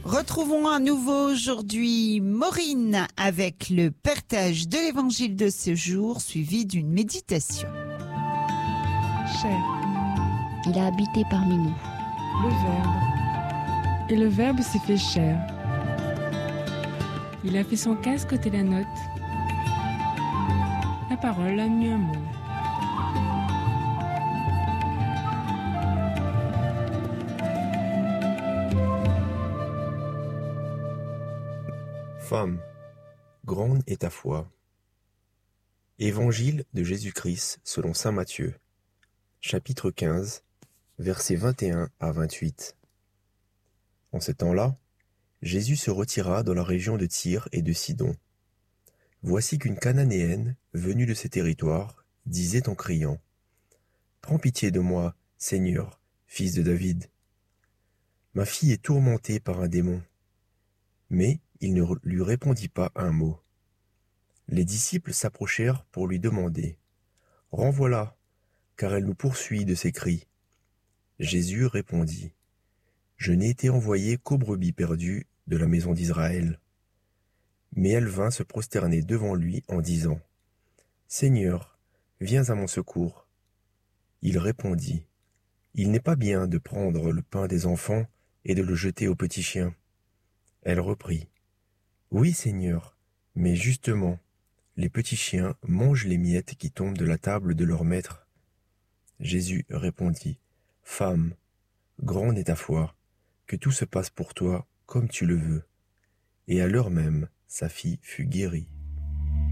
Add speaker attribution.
Speaker 1: Retrouvons à nouveau aujourd'hui Maureen avec le partage de l'évangile de ce jour suivi d'une méditation.
Speaker 2: Chair,
Speaker 3: Il a habité parmi nous.
Speaker 2: le Verbe. Et le Verbe s'est fait chair. Il a fait son casque tel la note. La parole a mis un mot.
Speaker 4: Femme, grande est ta foi. Évangile de Jésus-Christ selon saint Matthieu, chapitre 15, versets 21 à 28. En ce temps-là, Jésus se retira dans la région de Tyr et de Sidon. Voici qu'une Cananéenne, venue de ces territoires, disait en criant : « Prends pitié de moi, Seigneur, fils de David. Ma fille est tourmentée par un démon. » Mais il ne lui répondit pas un mot. Les disciples s'approchèrent pour lui demander : « Renvoie-la, car elle nous poursuit de ses cris. » Jésus répondit : « Je n'ai été envoyé qu'aux brebis perdues de la maison d'Israël. » Mais elle vint se prosterner devant lui en disant : « Seigneur, viens à mon secours. » Il répondit : « Il n'est pas bien de prendre le pain des enfants et de le jeter aux petits chiens. » Elle reprit : « Oui, Seigneur, mais justement, les petits chiens mangent les miettes qui tombent de la table de leur maître. » Jésus répondit : « Femme, grande est ta foi, que tout se passe pour toi comme tu le veux. » Et à l'heure même, sa fille fut guérie.